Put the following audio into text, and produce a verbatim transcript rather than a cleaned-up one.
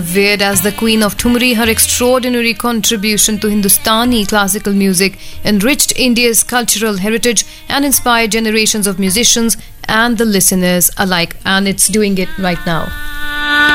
Revered as the Queen of Thumri, her extraordinary contribution to Hindustani classical music enriched India's cultural heritage and inspired generations of musicians and the listeners alike. And it's doing it right now.